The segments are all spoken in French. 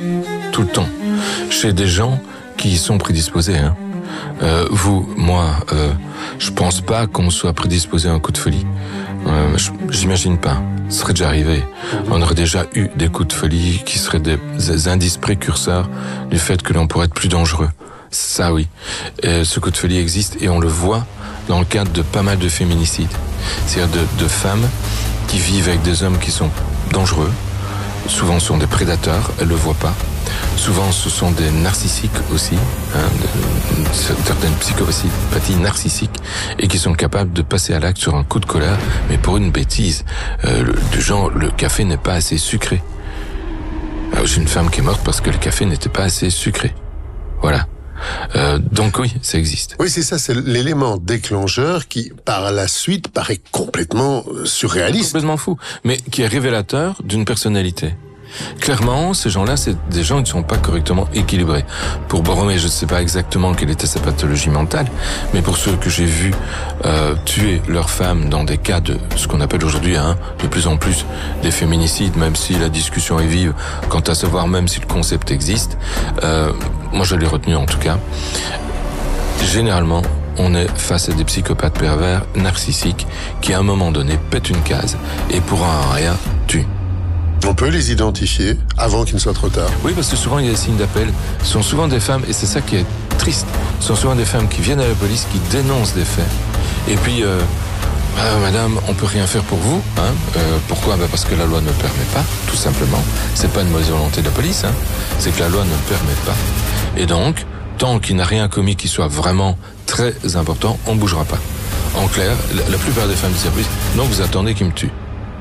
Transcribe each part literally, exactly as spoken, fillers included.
tout le temps, chez des gens qui y sont prédisposés. Hein. Euh, vous, moi, euh, je pense pas qu'on soit prédisposé à un coup de folie. Euh, j'imagine pas. Ce serait déjà arrivé. On aurait déjà eu des coups de folie qui seraient des, des indices précurseurs du fait que l'on pourrait être plus dangereux. Ça, oui. Et ce coup de folie existe et on le voit dans le cadre de pas mal de féminicides. C'est-à-dire de, de femmes qui vivent avec des hommes qui sont dangereux. Souvent, ce sont des prédateurs, elles le voient pas. Souvent, ce sont des narcissiques aussi, hein, de, de, certaines psychopathies narcissiques, et qui sont capables de passer à l'acte sur un coup de colère, mais pour une bêtise. Euh, le, du genre, le café n'est pas assez sucré. Alors, j'ai une femme qui est morte parce que le café n'était pas assez sucré. Voilà. Euh, donc oui, ça existe. Oui, c'est ça, c'est l'élément déclencheur qui, par la suite, paraît complètement surréaliste. Complètement fou, mais qui est révélateur d'une personnalité. Clairement, ces gens-là, c'est des gens qui ne sont pas correctement équilibrés. Pour Borromée, je ne sais pas exactement quelle était sa pathologie mentale, mais pour ceux que j'ai vus euh, tuer leurs femmes dans des cas de ce qu'on appelle aujourd'hui hein, de plus en plus des féminicides, même si la discussion est vive quant à savoir même si le concept existe, euh, moi je l'ai retenu en tout cas. Généralement, on est face à des psychopathes pervers, narcissiques, qui à un moment donné pètent une case et pour un rien tuent. On peut les identifier avant qu'il ne soit trop tard. Oui, parce que souvent il y a des signes d'appel. Ce sont souvent des femmes, et c'est ça qui est triste, ce sont souvent des femmes qui viennent à la police, qui dénoncent des faits. Et puis, euh, ah, madame, on peut rien faire pour vous. Hein euh, pourquoi ben Parce que la loi ne le permet pas, tout simplement. C'est pas une mauvaise volonté de la police, hein. C'est que la loi ne le permet pas. Et donc, tant qu'il n'a rien commis qui soit vraiment très important, on ne bougera pas. En clair, la, la plupart des femmes disent à la police, non, vous attendez qu'il me tue.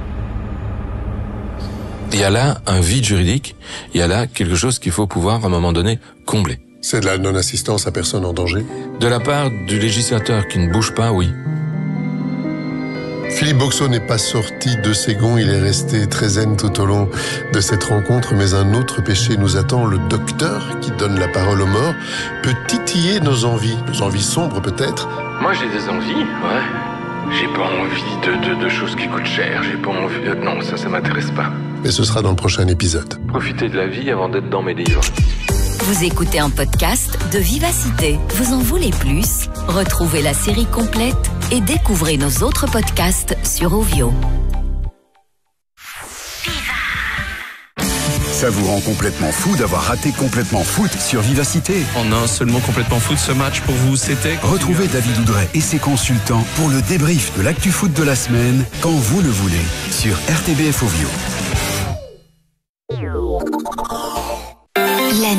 Il y a là un vide juridique, il y a là quelque chose qu'il faut pouvoir à un moment donné combler. C'est de la non-assistance à personne en danger? De la part du législateur qui ne bouge pas, oui. Philippe Boxeau n'est pas sorti de ses gonds, il est resté très zen tout au long de cette rencontre, mais un autre péché nous attend. Le docteur qui donne la parole aux morts peut titiller nos envies, nos envies sombres peut-être. Moi j'ai des envies, ouais. J'ai pas envie de, de, de choses qui coûtent cher, j'ai pas envie de... Non, ça, ça m'intéresse pas. Mais ce sera dans le prochain épisode. Profitez de la vie avant d'être dans mes livres. Vous écoutez un podcast de Vivacité. Vous en voulez plus? Retrouvez la série complète et découvrez nos autres podcasts sur Ovio. Ça vous rend complètement fou d'avoir raté Complètement Foot sur Vivacité. En un seul mot, Complètement Foot, ce match pour vous, c'était... Retrouvez David Oudret et ses consultants pour le débrief de l'actu foot de la semaine, quand vous le voulez, sur R T B F Ovio.